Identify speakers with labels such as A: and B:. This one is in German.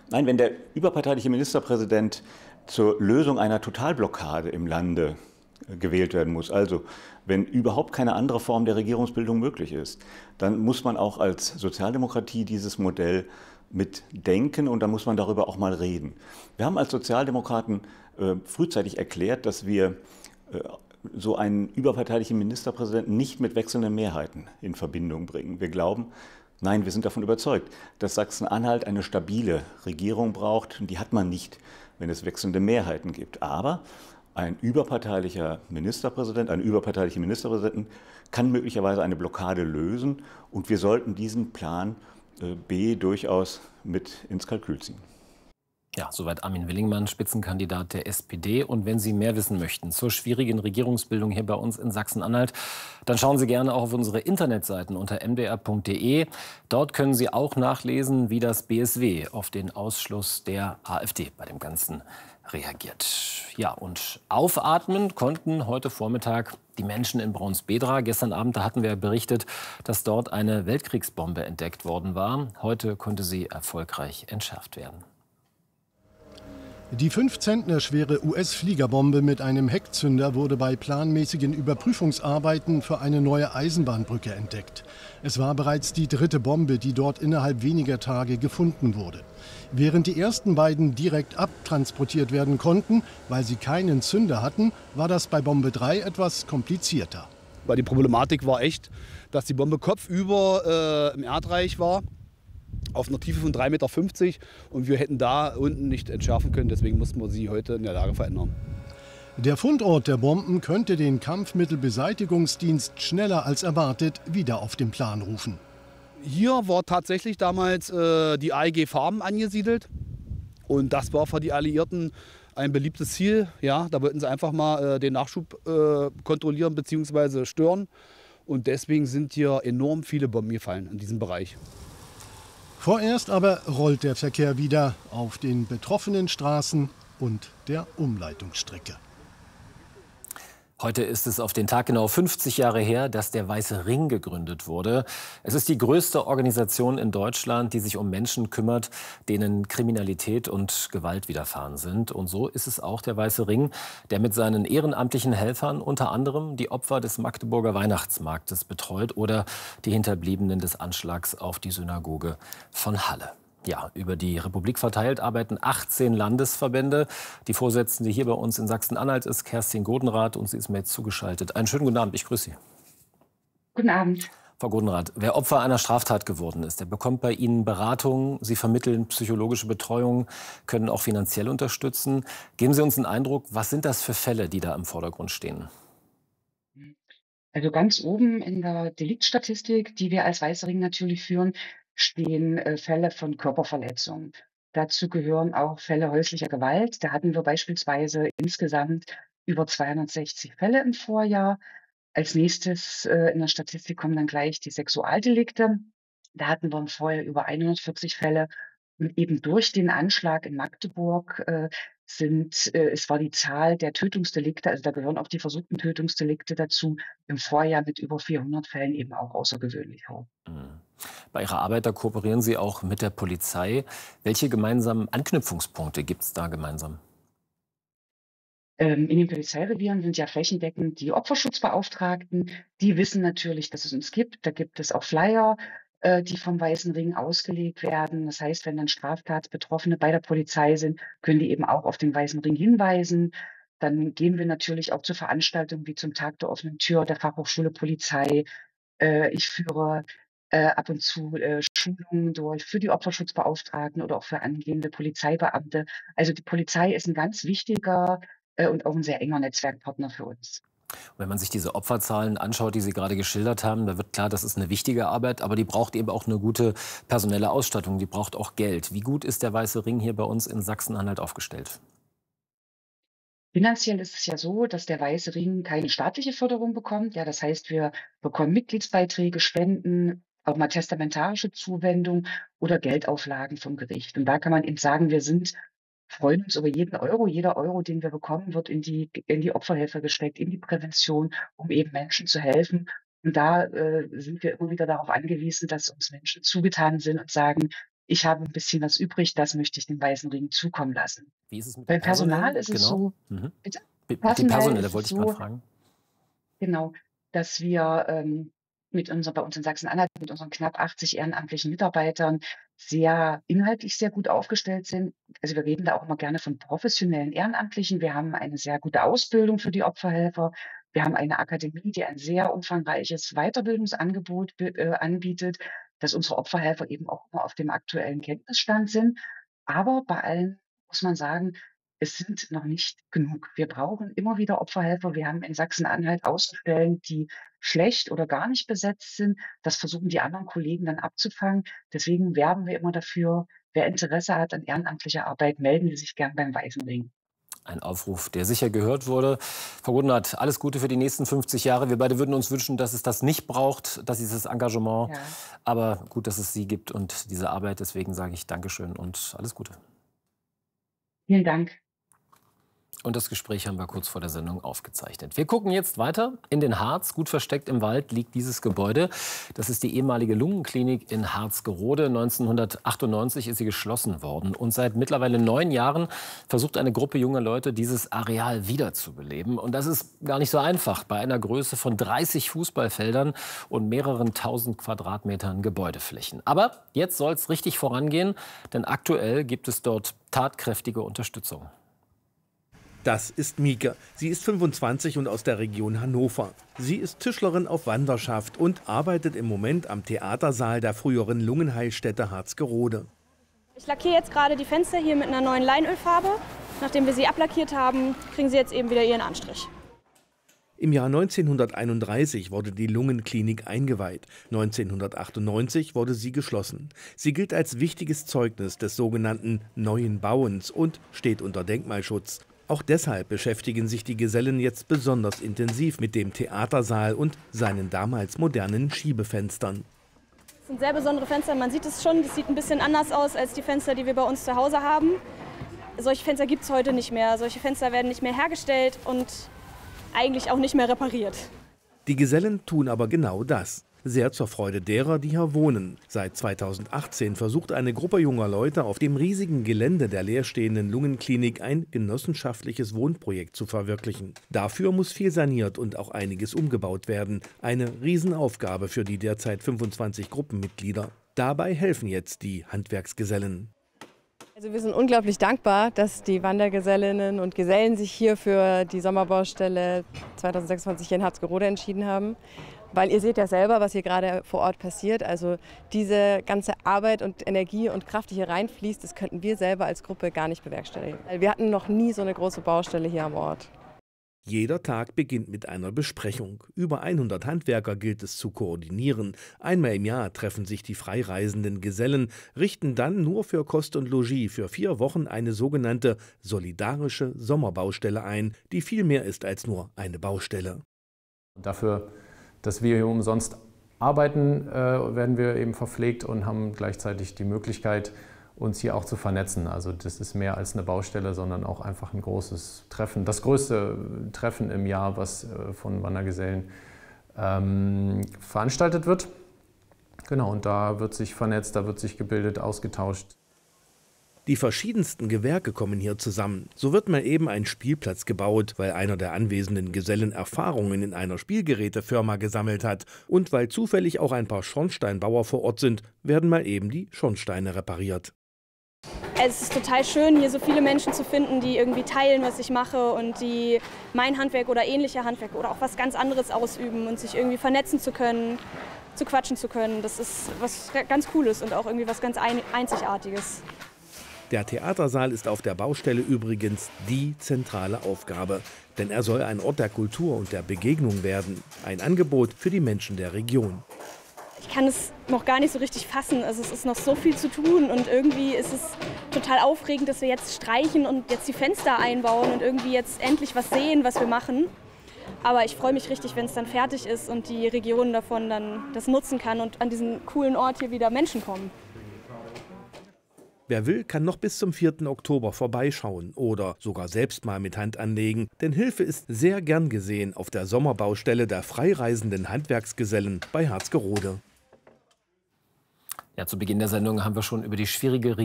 A: Nein, wenn der überparteiliche Ministerpräsident zur Lösung einer Totalblockade im Lande gewählt werden muss, also wenn überhaupt keine andere Form der Regierungsbildung möglich ist, dann muss man auch als Sozialdemokratie dieses Modell mitdenken und dann muss man darüber auch mal reden. Wir haben als Sozialdemokraten frühzeitig erklärt, dass wir so einen überparteilichen Ministerpräsidenten nicht mit wechselnden Mehrheiten in Verbindung bringen. Wir glauben, nein, wir sind davon überzeugt, dass Sachsen-Anhalt eine stabile Regierung braucht. Und die hat man nicht, wenn es wechselnde Mehrheiten gibt. Aber ein überparteilicher Ministerpräsident, eine überparteiliche Ministerpräsidentin kann möglicherweise eine Blockade lösen. Und wir sollten diesen Plan B durchaus mit ins Kalkül ziehen.
B: Ja, soweit Armin Willingmann, Spitzenkandidat der SPD. Und wenn Sie mehr wissen möchten zur schwierigen Regierungsbildung hier bei uns in Sachsen-Anhalt, dann schauen Sie gerne auch auf unsere Internetseiten unter mdr.de. Dort können Sie auch nachlesen, wie das BSW auf den Ausschluss der AfD bei dem Ganzen reagiert. Ja, und aufatmen konnten heute Vormittag die Menschen in Braunsbedra. Gestern Abend, da hatten wir berichtet, dass dort eine Weltkriegsbombe entdeckt worden war. Heute konnte sie erfolgreich entschärft werden.
C: Die 5 Zentner schwere US-Fliegerbombe mit einem Heckzünder wurde bei planmäßigen Überprüfungsarbeiten für eine neue Eisenbahnbrücke entdeckt. Es war bereits die 3. Bombe, die dort innerhalb weniger Tage gefunden wurde. Während die ersten beiden direkt abtransportiert werden konnten, weil sie keinen Zünder hatten, war das bei Bombe 3 etwas komplizierter.
D: Weil die Problematik war echt, dass die Bombe kopfüber im Erdreich war, auf einer Tiefe von 3,50 Meter und wir hätten da unten nicht entschärfen können. Deswegen mussten wir sie heute in der Lage verändern.
C: Der Fundort der Bomben könnte den Kampfmittelbeseitigungsdienst schneller als erwartet wieder auf den Plan rufen.
D: Hier war tatsächlich damals die AEG Farben angesiedelt und das war für die Alliierten ein beliebtes Ziel. Ja, da wollten sie einfach mal den Nachschub kontrollieren bzw. stören und deswegen sind hier enorm viele Bomben gefallen in diesem Bereich.
C: Vorerst aber rollt der Verkehr wieder auf den betroffenen Straßen und der Umleitungsstrecke.
B: Heute ist es auf den Tag genau 50 Jahre her, dass der Weiße Ring gegründet wurde. Es ist die größte Organisation in Deutschland, die sich um Menschen kümmert, denen Kriminalität und Gewalt widerfahren sind. Und so ist es auch der Weiße Ring, der mit seinen ehrenamtlichen Helfern unter anderem die Opfer des Magdeburger Weihnachtsmarktes betreut oder die Hinterbliebenen des Anschlags auf die Synagoge von Halle. Ja, über die Republik verteilt arbeiten 18 Landesverbände. Die Vorsitzende hier bei uns in Sachsen-Anhalt ist Kerstin Godenrath und sie ist mir jetzt zugeschaltet. Einen schönen guten Abend, ich grüße Sie.
E: Guten Abend.
B: Frau Godenrath, wer Opfer einer Straftat geworden ist, der bekommt bei Ihnen Beratung, Sie vermitteln psychologische Betreuung, können auch finanziell unterstützen. Geben Sie uns einen Eindruck, was sind das für Fälle, die da im Vordergrund stehen?
E: Also ganz oben in der Deliktstatistik, die wir als Weißer Ring natürlich führen, stehen Fälle von Körperverletzungen. Dazu gehören auch Fälle häuslicher Gewalt. Da hatten wir beispielsweise insgesamt über 260 Fälle im Vorjahr. Als nächstes in der Statistik kommen dann gleich die Sexualdelikte. Da hatten wir im Vorjahr über 140 Fälle. Und eben durch den Anschlag in Magdeburg es war die Zahl der Tötungsdelikte, also da gehören auch die versuchten Tötungsdelikte dazu, im Vorjahr mit über 400 Fällen eben auch außergewöhnlich hoch.
B: Mhm. Bei Ihrer Arbeit, da kooperieren Sie auch mit der Polizei. Welche gemeinsamen Anknüpfungspunkte gibt es da gemeinsam?
E: In den Polizeirevieren sind ja flächendeckend die Opferschutzbeauftragten. Die wissen natürlich, dass es uns gibt. Da gibt es auch Flyer, die vom Weißen Ring ausgelegt werden. Das heißt, wenn dann Straftatsbetroffene bei der Polizei sind, können die eben auch auf den Weißen Ring hinweisen. Dann gehen wir natürlich auch zu Veranstaltungen wie zum Tag der offenen Tür der Fachhochschule Polizei. Ich führe ab und zu Schulungen durch für die Opferschutzbeauftragten oder auch für angehende Polizeibeamte. Also die Polizei ist ein ganz wichtiger und auch ein sehr enger Netzwerkpartner für uns.
B: Wenn man sich diese Opferzahlen anschaut, die Sie gerade geschildert haben, da wird klar, das ist eine wichtige Arbeit, aber die braucht eben auch eine gute personelle Ausstattung, die braucht auch Geld. Wie gut ist der Weiße Ring hier bei uns in Sachsen-Anhalt aufgestellt?
E: Finanziell ist es ja so, dass der Weiße Ring keine staatliche Förderung bekommt. Ja, das heißt, wir bekommen Mitgliedsbeiträge, Spenden, auch mal testamentarische Zuwendung oder Geldauflagen vom Gericht. Und da kann man eben sagen, freuen uns über jeden Euro. Jeder Euro, den wir bekommen, wird in die Opferhilfe gesteckt, in die Prävention, um eben Menschen zu helfen. Und da sind wir immer wieder darauf angewiesen, dass uns Menschen zugetan sind und sagen, ich habe ein bisschen was übrig, das möchte ich dem Weißen Ring zukommen lassen.
B: Wie ist es mit dem
E: Beim Personal
B: Personellen?
E: ist es
B: Genau.
E: so,
B: Mhm.
E: bitte?
B: Die
E: Personell
B: Personelle
E: ist
B: wollte
E: es
B: ich gerade
E: so,
B: fragen.
E: genau, dass wir bei uns in Sachsen-Anhalt mit unseren knapp 80 ehrenamtlichen Mitarbeitern inhaltlich sehr gut aufgestellt sind. Also wir reden da auch immer gerne von professionellen Ehrenamtlichen. Wir haben eine sehr gute Ausbildung für die Opferhelfer. Wir haben eine Akademie, die ein sehr umfangreiches Weiterbildungsangebot anbietet, dass unsere Opferhelfer eben auch immer auf dem aktuellen Kenntnisstand sind. Aber bei allen muss man sagen, es sind noch nicht genug. Wir brauchen immer wieder Opferhelfer. Wir haben in Sachsen-Anhalt Außenstellen, die schlecht oder gar nicht besetzt sind. Das versuchen die anderen Kollegen dann abzufangen. Deswegen werben wir immer dafür, wer Interesse hat an ehrenamtlicher Arbeit, melden Sie sich gern beim Weißen Ring.
B: Ein Aufruf, der sicher gehört wurde. Frau Godunert, alles Gute für die nächsten 50 Jahre. Wir beide würden uns wünschen, dass es das nicht braucht, dass dieses Engagement.
E: Ja,
B: Aber gut, dass es Sie gibt und diese Arbeit. Deswegen sage ich Dankeschön und alles Gute.
E: vielen Dank.
B: Und das Gespräch haben wir kurz vor der Sendung aufgezeichnet. Wir gucken jetzt weiter. In den Harz, gut versteckt im Wald, liegt dieses Gebäude. Das ist die ehemalige Lungenklinik in Harzgerode. 1998 ist sie geschlossen worden. Und seit mittlerweile 9 Jahren versucht eine Gruppe junger Leute, dieses Areal wiederzubeleben. Und das ist gar nicht so einfach bei einer Größe von 30 Fußballfeldern und mehreren 1000 Quadratmetern Gebäudeflächen. Aber jetzt soll es richtig vorangehen, denn aktuell gibt es dort tatkräftige Unterstützung.
F: Das ist Mieke. Sie ist 25 und aus der Region Hannover. Sie ist Tischlerin auf Wanderschaft und arbeitet im Moment am Theatersaal der früheren Lungenheilstätte Harzgerode.
G: Ich lackiere jetzt gerade die Fenster hier mit einer neuen Leinölfarbe. Nachdem wir sie ablackiert haben, kriegen sie jetzt eben wieder ihren Anstrich.
F: Im Jahr 1931 wurde die Lungenklinik eingeweiht. 1998 wurde sie geschlossen. Sie gilt als wichtiges Zeugnis des sogenannten Neuen Bauens und steht unter Denkmalschutz. Auch deshalb beschäftigen sich die Gesellen jetzt besonders intensiv mit dem Theatersaal und seinen damals modernen Schiebefenstern.
G: Das sind sehr besondere Fenster, man sieht es schon, das sieht ein bisschen anders aus als die Fenster, die wir bei uns zu Hause haben. Solche Fenster gibt es heute nicht mehr, solche Fenster werden nicht mehr hergestellt und eigentlich auch nicht mehr repariert.
F: Die Gesellen tun aber genau das. Sehr zur Freude derer, die hier wohnen. Seit 2018 versucht eine Gruppe junger Leute auf dem riesigen Gelände der leerstehenden Lungenklinik ein genossenschaftliches Wohnprojekt zu verwirklichen. Dafür muss viel saniert und auch einiges umgebaut werden. Eine Riesenaufgabe für die derzeit 25 Gruppenmitglieder. Dabei helfen jetzt die Handwerksgesellen.
H: Also wir sind unglaublich dankbar, dass die Wandergesellinnen und Gesellen sich hier für die Sommerbaustelle 2026 hier in Harzgerode entschieden haben. Weil ihr seht ja selber, was hier gerade vor Ort passiert. Also diese ganze Arbeit und Energie und Kraft, die hier reinfließt, das könnten wir selber als Gruppe gar nicht bewerkstelligen. Wir hatten noch nie so eine große Baustelle hier am Ort.
F: Jeder Tag beginnt mit einer Besprechung. Über 100 Handwerker gilt es zu koordinieren. Einmal im Jahr treffen sich die freireisenden Gesellen, richten dann nur für Kost und Logis für 4 Wochen eine sogenannte solidarische Sommerbaustelle ein, die viel mehr ist als nur eine Baustelle.
I: Dafür, dass wir hier umsonst arbeiten, werden wir eben verpflegt und haben gleichzeitig die Möglichkeit, uns hier auch zu vernetzen. Also das ist mehr als eine Baustelle, sondern auch einfach ein großes Treffen. Das größte Treffen im Jahr, was von Wandergesellen veranstaltet wird. Genau, und da wird sich vernetzt, da wird sich gebildet, ausgetauscht.
F: Die verschiedensten Gewerke kommen hier zusammen. So wird mal eben ein Spielplatz gebaut, weil einer der anwesenden Gesellen Erfahrungen in einer Spielgerätefirma gesammelt hat. Und weil zufällig auch ein paar Schornsteinbauer vor Ort sind, werden mal eben die Schornsteine repariert.
G: Es ist total schön, hier so viele Menschen zu finden, die irgendwie teilen, was ich mache und die mein Handwerk oder ähnliche Handwerke oder auch was ganz anderes ausüben und sich irgendwie vernetzen zu können, zu quatschen zu können. Das ist was ganz Cooles und auch irgendwie was ganz Einzigartiges.
F: Der Theatersaal ist auf der Baustelle übrigens die zentrale Aufgabe. Denn er soll ein Ort der Kultur und der Begegnung werden. Ein Angebot für die Menschen der Region.
G: Ich kann es noch gar nicht so richtig fassen. Also es ist noch so viel zu tun und irgendwie ist es total aufregend, dass wir jetzt streichen und jetzt die Fenster einbauen und irgendwie jetzt endlich was sehen, was wir machen. Aber ich freue mich richtig, wenn es dann fertig ist und die Region davon dann das nutzen kann und an diesen coolen Ort hier wieder Menschen kommen.
F: Wer will, kann noch bis zum 4. Oktober vorbeischauen oder sogar selbst mal mit Hand anlegen, denn Hilfe ist sehr gern gesehen auf der Sommerbaustelle der freireisenden Handwerksgesellen bei Harzgerode.
B: Ja, zu Beginn der Sendung haben wir schon über die schwierige